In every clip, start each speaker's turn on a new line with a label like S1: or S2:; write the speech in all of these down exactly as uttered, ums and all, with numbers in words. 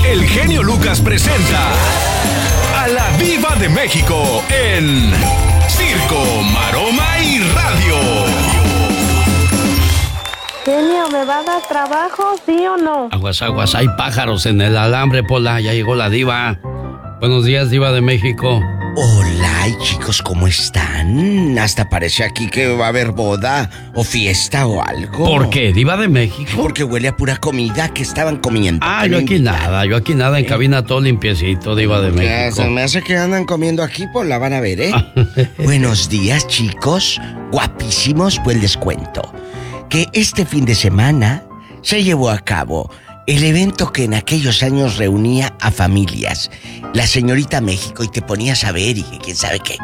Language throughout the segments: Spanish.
S1: el genio Lucas presenta a la Diva de México en Circo, Maroma y Radio.
S2: Genio, ¿me va a dar trabajo, sí o no?
S3: Aguas, aguas, hay pájaros en el alambre, Pola. Ya llegó la Diva. Buenos días, Diva de México.
S4: Hola, y chicos, ¿cómo están? Hasta parece aquí que va a haber boda o fiesta o algo.
S3: ¿Por qué, Diva de México?
S4: Porque huele a pura comida que estaban comiendo.
S3: Ah, yo aquí nada, yo aquí nada, en cabina todo limpiecito, Diva de México.
S4: Se me hace que andan comiendo aquí, pues la van a ver, ¿eh? Buenos días, chicos, guapísimos, pues les cuento que este fin de semana se llevó a cabo el evento que en aquellos años reunía a familias, la Señorita México, y te ponías a ver y quién sabe qué.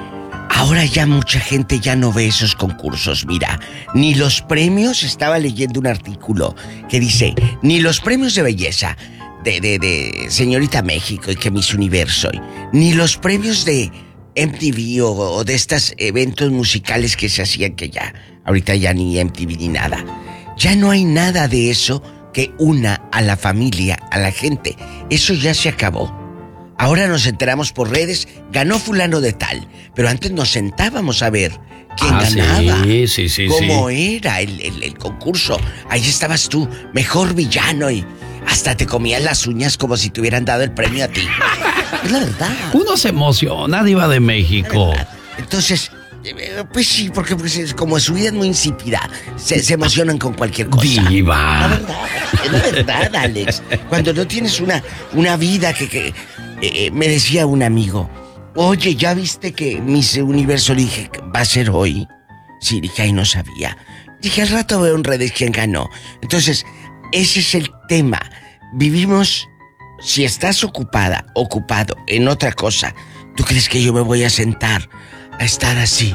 S4: Ahora ya mucha gente ya no ve esos concursos, mira, ni los premios, estaba leyendo un artículo que dice, ni los premios de belleza de, de, de Señorita México y que Miss Universo, ni los premios de M T V o, o de estos eventos musicales que se hacían, que ya, ahorita ya ni M T V ni nada. Ya no hay nada de eso que una a la familia, a la gente. Eso ya se acabó. Ahora nos enteramos por redes, ganó fulano de tal, pero antes nos sentábamos a ver quién
S3: ah,
S4: ganaba,
S3: sí, sí, sí,
S4: cómo
S3: sí.
S4: era el, el, el concurso. Ahí estabas tú, mejor villano, y hasta te comías las uñas como si te hubieran dado el premio a ti. Es la verdad.
S3: Uno se emociona, Diva de México.
S4: Entonces, pues sí, porque pues, como su vida es muy insípida, se, se emocionan con cualquier cosa.
S3: Diva.
S4: La verdad, es la verdad, Alex. Cuando no tienes una, una vida que... que eh, me decía un amigo, oye, ¿ya viste que Miss Universo? Le dije, ¿va a ser hoy? Sí, dije, ay, no sabía. Dije, al rato veo en redes quién ganó. Entonces, ese es el tema. Vivimos, si estás ocupada, ocupado en otra cosa, ¿tú crees que yo me voy a sentar a estar así?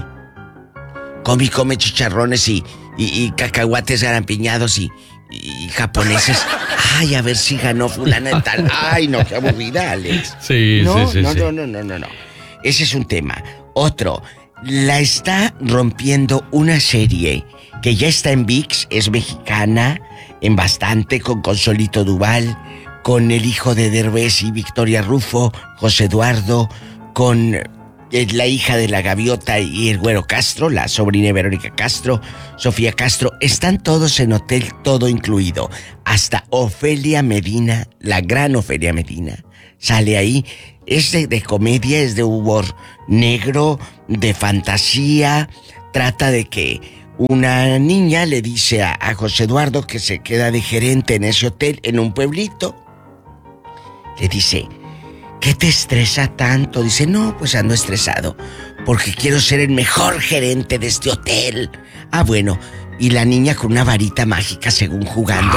S4: Come y come chicharrones y, y, y cacahuates garampiñados y, y japoneses. Ay, a ver si ganó fulana de tal. Ay, no, qué aburrida, Alex.
S3: Sí,
S4: no,
S3: sí, sí.
S4: No,
S3: sí.
S4: no, no, no, no, no. Ese es un tema. Otro, la está rompiendo una serie que ya está en ViX, es mexicana, en bastante, con Consolito Duval, con el hijo de Derbez y Victoria Rufo, José Eduardo, con la hija de la Gaviota y el Güero Castro, la sobrina de Verónica Castro, Sofía Castro. Están todos en hotel, todo incluido. Hasta Ofelia Medina, la gran Ofelia Medina, sale ahí. Es de, de comedia, es de humor negro, de fantasía. Trata de que una niña le dice a, a José Eduardo, que se queda de gerente en ese hotel, en un pueblito. Le dice, ¿qué te estresa tanto? Dice, no, pues ando estresado porque quiero ser el mejor gerente de este hotel. Ah, bueno, y la niña con una varita mágica, según jugando.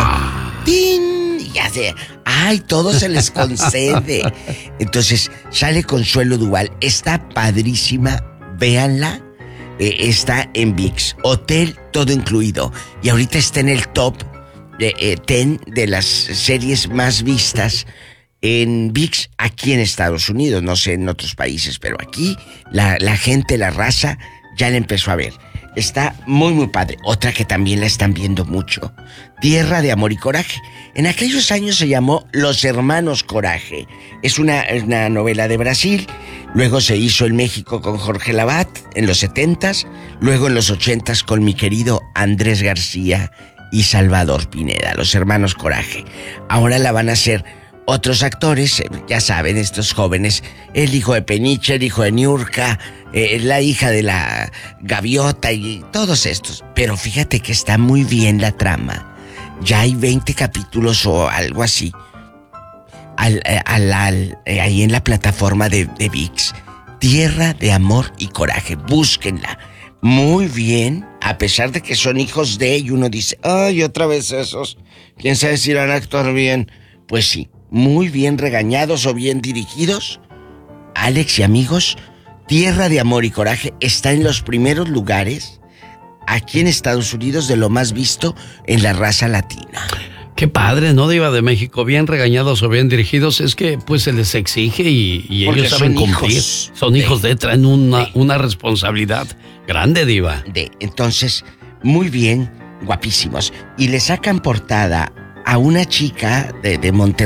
S4: ¡Tin! Y hace, ¡ay, todo se les concede! Entonces, sale Consuelo Duval. Está padrísima, véanla. Eh, está en ViX. Hotel, todo incluido. Y ahorita está en el top de, eh, diez de las series más vistas en ViX aquí en Estados Unidos, no sé en otros países, pero aquí la, la gente, la raza, ya la empezó a ver. Está muy, muy padre. Otra que también la están viendo mucho, Tierra de Amor y Coraje. En aquellos años se llamó Los Hermanos Coraje. Es una, una novela de Brasil. Luego se hizo en México con Jorge Lavat en los setentas. Luego en los ochentas con mi querido Andrés García y Salvador Pineda. Los Hermanos Coraje. Ahora la van a hacer otros actores, ya saben, estos jóvenes, el hijo de Peniche, el hijo de Niurka, eh, la hija de la Gaviota y todos estos. Pero fíjate que está muy bien la trama. Ya hay veinte capítulos o algo así. Al, al, al, eh, ahí en la plataforma de, de ViX. Tierra de Amor y Coraje. Búsquenla. Muy bien, a pesar de que son hijos de, y uno dice, ay, otra vez esos. ¿Quién sabe si van a actuar bien? Pues sí. Muy bien regañados o bien dirigidos. Alex y amigos, Tierra de Amor y Coraje está en los primeros lugares aquí en Estados Unidos de lo más visto en la raza latina.
S3: Qué padre, ¿no, Diva de México? Bien regañados o bien dirigidos, es que pues se les exige y, y ellos saben cumplir. Hijos son de, hijos de, traen una, de, una responsabilidad grande, Diva.
S4: De, entonces, muy bien, guapísimos. Y le sacan portada a una chica de, de Monterrey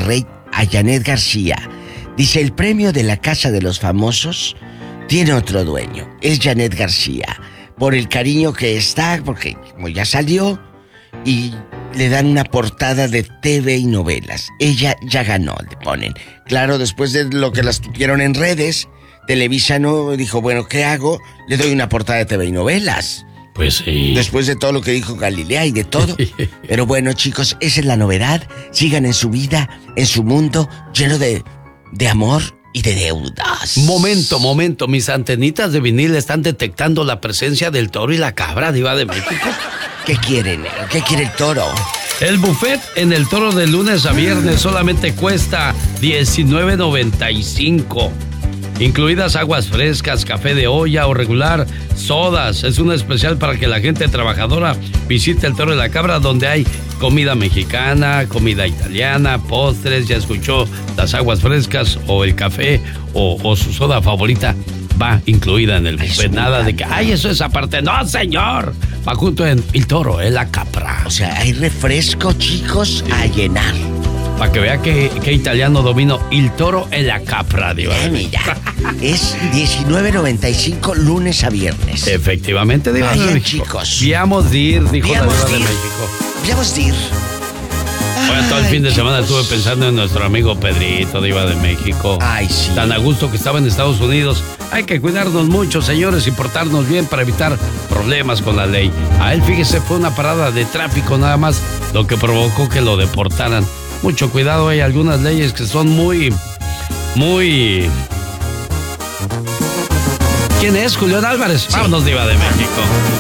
S4: a Janet García. Dice, el premio de la Casa de los Famosos tiene otro dueño. Es Janet García. Por el cariño que está, porque como ya salió, y le dan una portada de T V y novelas. Ella ya ganó, le ponen. Claro, después de lo que las tuvieron en redes, Televisa no dijo, bueno, ¿qué hago? Le doy una portada de T V y novelas.
S3: Pues sí.
S4: Después de todo lo que dijo Galilea y de todo. Pero bueno, chicos, esa es la novedad. Sigan en su vida, en su mundo, lleno de, de amor y de deudas.
S3: Momento, momento. Mis antenitas de vinil están detectando la presencia del toro y la cabra, Diva de México.
S4: ¿Qué quieren? ¿Qué quiere el toro?
S3: El buffet en el Toro de lunes a viernes solamente cuesta diecinueve noventa y cinco. Incluidas aguas frescas, café de olla o regular, sodas. Es un especial para que la gente trabajadora visite el Toro de la Cabra, donde hay comida mexicana, comida italiana, postres. Ya escuchó, las aguas frescas o el café o, o su soda favorita va incluida en el buffet. Nada de que, ay, eso es aparte. No, señor. Va junto en el Toro, en la Capra.
S4: O sea, hay refresco, chicos, sí, a llenar.
S3: Para que vea que, que italiano domino el Toro en la Capra, Diva.
S4: Eh, mira, es diecinueve noventa y cinco lunes a viernes.
S3: Efectivamente, Diva.
S4: Vayan, chicos.
S3: Viamos dir, dijo la Diva
S4: dir.
S3: de México.
S4: Viamos dir.
S3: Bueno, todo el fin de semana estuve pensando en nuestro amigo Pedrito, Diva de México.
S4: Ay, sí.
S3: Tan a gusto que estaba en Estados Unidos. Hay que cuidarnos mucho, señores, y portarnos bien para evitar problemas con la ley. A él, fíjese, fue una parada de tráfico nada más, lo que provocó que lo deportaran. Mucho cuidado, hay algunas leyes que son muy, muy... ¿Quién es? Julián Álvarez. Sí. Vámonos, Diva de México.